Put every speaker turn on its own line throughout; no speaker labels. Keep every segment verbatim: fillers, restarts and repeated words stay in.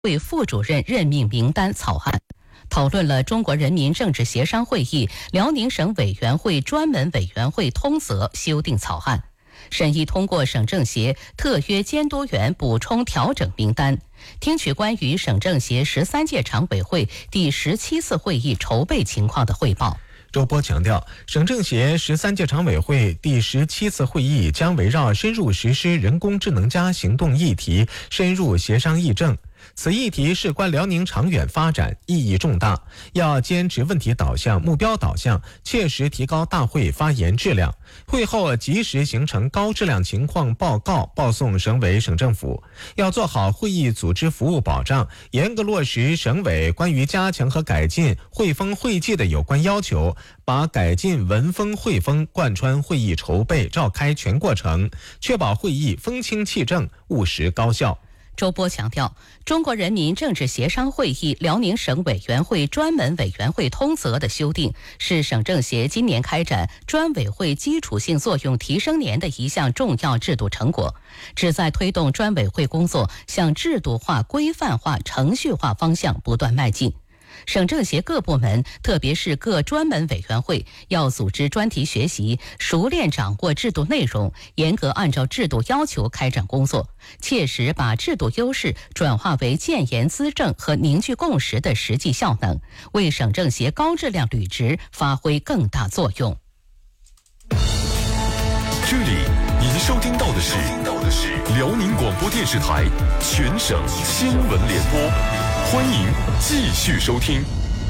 会副主任任命名单草案，讨论了中国人民政治协商会议辽宁省委员会专门委员会通则修订草案，审议通过省政协特约监督员补充调整名单，听取关于省政协十三届常委会第十七次会议筹备情况的汇报。
周波强调，省政协十三届常委会第十七次会议将围绕深入实施人工智能加行动议题深入协商议政。此议题事关辽宁长远发展，意义重大，要坚持问题导向、目标导向，切实提高大会发言质量。会后及时形成高质量情况报告，报送省委省政府。要做好会议组织服务保障，严格落实省委关于加强和改进会风会纪的有关要求，把改进文风会风贯穿会议筹备召开全过程，确保会议风清气正、务实高效。
周波强调，中国人民政治协商会议辽宁省委员会专门委员会通则的修订，是省政协今年开展专委会基础性作用提升年的一项重要制度成果，旨在推动专委会工作向制度化、规范化、程序化方向不断迈进。省政协各部门，特别是各专门委员会，要组织专题学习，熟练掌握制度内容，严格按照制度要求开展工作，切实把制度优势转化为建言资政和凝聚共识的实际效能，为省政协高质量履职发挥更大作用。
这里您收听到的是辽宁广播电视台全省新闻联播，欢迎继续收听。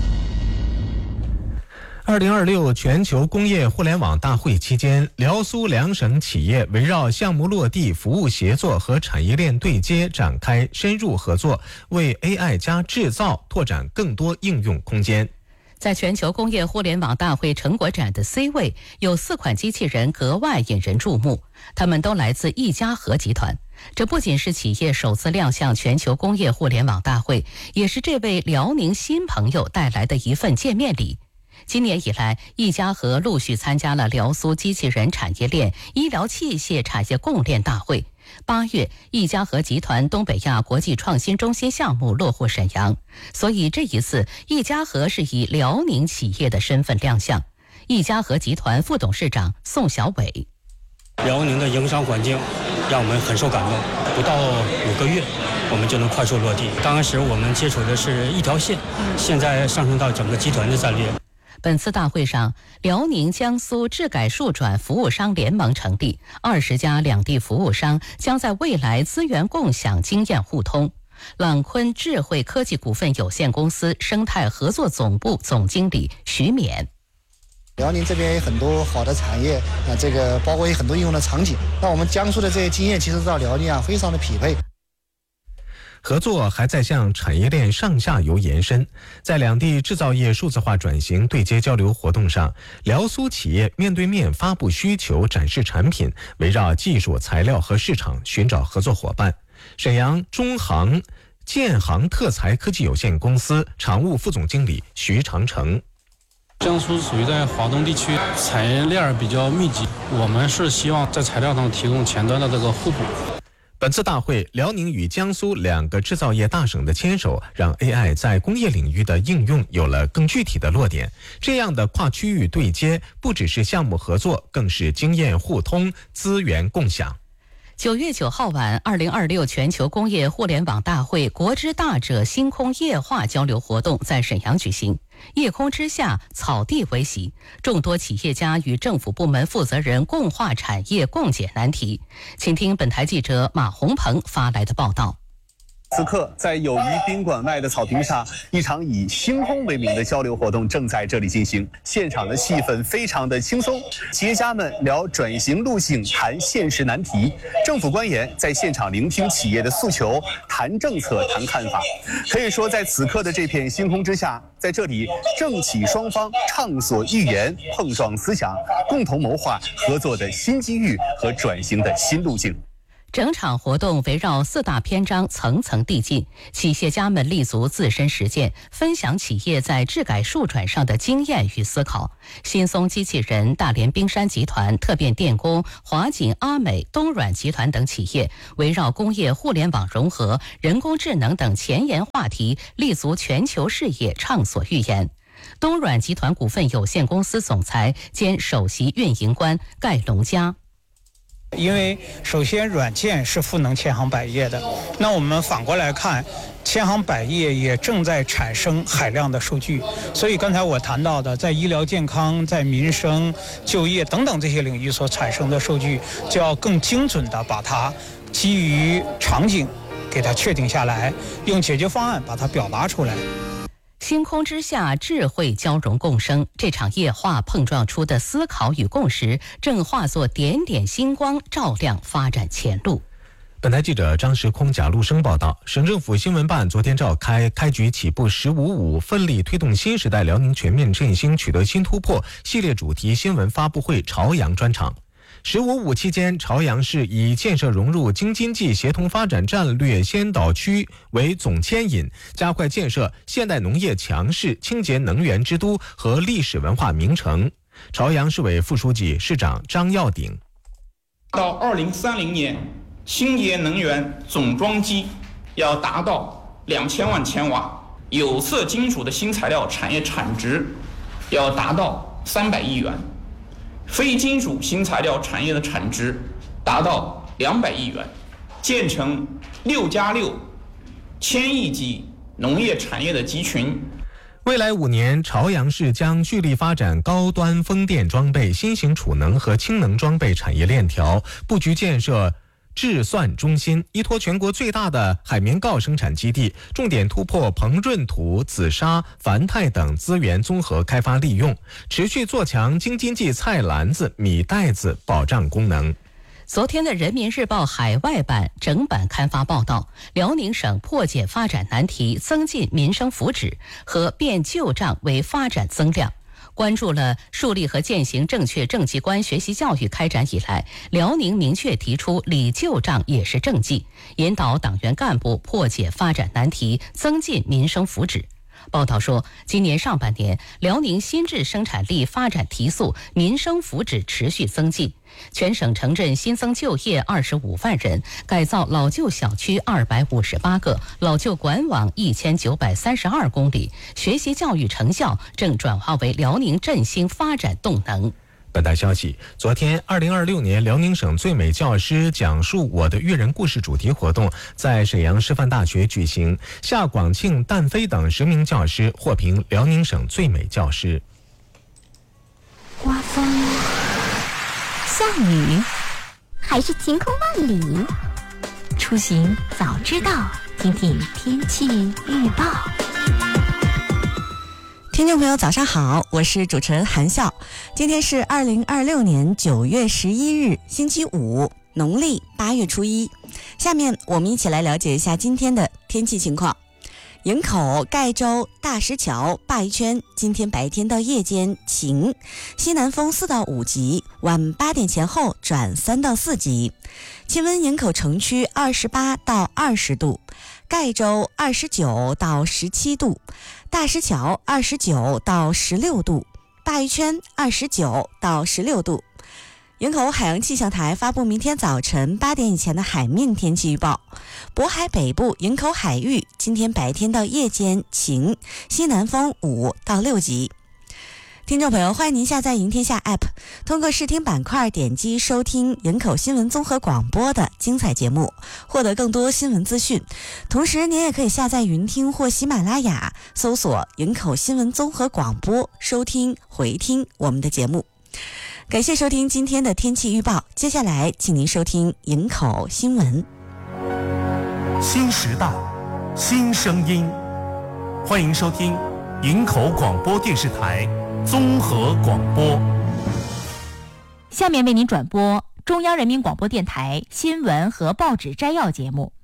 二零二六全球工业互联网大会期间，辽苏两省企业围绕项目落地、服务协作和产业链对接展开深入合作，为 A I 加制造拓展更多应用空间。
在全球工业互联网大会成果展的 C 位，有四款机器人格外引人注目，它们都来自一家和集团。这不仅是企业首次亮相全球工业互联网大会，也是这位辽宁新朋友带来的一份见面礼。今年以来，一家和陆续参加了辽苏机器人产业链、医疗器械产业供链大会。八月，一家和集团东北亚国际创新中心项目落户沈阳，所以这一次一家和是以辽宁企业的身份亮相。一家和集团副董事长宋小伟：
辽宁的营商环境让我们很受感动，不到五个月我们就能快速落地。刚开始我们接触的是一条线，现在上升到整个集团的战略。
本次大会上，辽宁江苏智改数转服务商联盟成立，二十家两地服务商将在未来资源共享、经验互通。朗坤智慧科技股份有限公司生态合作总部总经理徐勉：
辽宁这边有很多好的产业啊，这个包括有很多应用的场景。那我们江苏的这些经验，其实到辽宁啊非常的匹配。
合作还在向产业链上下游延伸。在两地制造业数字化转型对接交流活动上，辽苏企业面对面发布需求、展示产品，围绕技术、材料和市场寻找合作伙伴。沈阳中航建航特材科技有限公司常务副总经理徐长成：
江苏属于在华东地区产业链比较密集，我们是希望在材料上提供前端的这个互补。
本次大会，辽宁与江苏两个制造业大省的牵手，让 A I 在工业领域的应用有了更具体的落点。这样的跨区域对接，不只是项目合作，更是经验互通、资源共享。
九月九号晚，二零二六全球工业互联网大会国之大者星空夜话交流活动在沈阳举行。夜空之下，草地为席，众多企业家与政府部门负责人共话产业，共解难题。请听本台记者马红鹏发来的报道。
此刻，在友谊宾馆外的草坪上，一场以星空为名的交流活动正在这里进行。现场的气氛非常的轻松，企业家们聊转型路径，谈现实难题；政府官员在现场聆听企业的诉求，谈政策，谈看法。可以说，在此刻的这片星空之下，在这里，政企双方畅所欲言，碰撞思想，共同谋划合作的新机遇和转型的新路径。
整场活动围绕四大篇章层层递进，企业家们立足自身实践，分享企业在治改数转上的经验与思考。新松机器人、大连冰山集团、特变电工、华锦、阿美、东软集团等企业围绕工业互联网融合、人工智能等前沿话题，立足全球视野，畅所欲言。东软集团股份有限公司总裁兼首席运营官盖龙嘉。
因为首先软件是赋能千行百业的，那我们反过来看，千行百业也正在产生海量的数据，所以刚才我谈到的在医疗健康、在民生、就业等等这些领域所产生的数据，就要更精准地把它基于场景给它确定下来，用解决方案把它表达出来。
星空之下，智慧交融共生，这场液化碰撞出的思考与共识，正化作点点星光，照亮发展前路。
本台记者张时空、贾路生报道，省政府新闻办昨天召开开局起步十五五，奋力推动新时代辽宁全面振兴取得新突破系列主题新闻发布会朝阳专场。十五五期间，朝阳市以建设融入京津冀协同发展战略先导区为总牵引，加快建设现代农业强市、清洁能源之都和历史文化名城。朝阳市委副书记、市长张耀鼎：
到二零三零年，清洁能源总装机要达到两千万千瓦，有色金属的新材料产业产值要达到三百亿元。非金属新材料产业的产值达到两百亿元，建成六加六千亿级农业产业的集群。
未来五年，朝阳市将聚力发展高端风电装备、新型储能和氢能装备产业链条，布局建设制算中心，依托全国最大的海绵锆生产基地，重点突破硼润土、紫砂、钒钛等资源综合开发利用，持续做强京津冀菜篮子、米袋子保障功能。
昨天的人民日报海外版整版刊发报道，辽宁省破解发展难题，增进民生福祉，和变旧账为发展增量。关注了树立和践行正确政绩观学习教育开展以来，辽宁明确提出理旧账也是政绩，引导党员干部破解发展难题，增进民生福祉。报道说，今年上半年，辽宁新质生产力发展提速，民生福祉持续增进。全省城镇新增就业二十五万人，改造老旧小区二百五十八个，老旧管网一千九百三十二公里，学习教育成效正转化为辽宁振兴发展动能。
本台消息，昨天二零二六年辽宁省最美教师讲述我的育人故事主题活动在沈阳师范大学举行，夏广庆、旦飞等十名教师获评辽宁省最美教师。
刮风下雨还是晴空万里，出行早知道，听听天气预报。
听众朋友早上好，我是主持人韩笑。今天是二零二六年九月十一日星期五，农历八月初一。下面我们一起来了解一下今天的天气情况。营口、盖州、大石桥、鲅鱼圈今天白天到夜间晴，西南风四到五级，晚八点前后转三到四级。气温营口城区二十八到二十度，盖州二十九到十七度，大石桥二十九到十六度，鲅鱼圈二十九到十六度。营口海洋气象台发布明天早晨八点以前的海面天气预报：渤海北部营口海域今天白天到夜间晴，西南风五到六级。听众朋友，欢迎您下载营天下 App， 通过视听板块点击收听营口新闻综合广播的精彩节目，获得更多新闻资讯。同时您也可以下载云听或喜马拉雅，搜索营口新闻综合广播，收听回听我们的节目。感谢收听今天的天气预报，接下来请您收听营口新闻。
新时代，新声音，欢迎收听营口广播电视台综合广播。
下面为您转播中央人民广播电台新闻和报纸摘要节目。